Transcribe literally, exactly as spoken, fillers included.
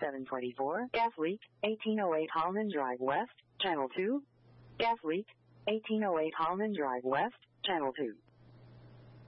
seven twenty-four. Gas leak, eighteen oh eight Holman Drive West, Channel two. Gas leak, eighteen oh eight Holman Drive West, Channel two.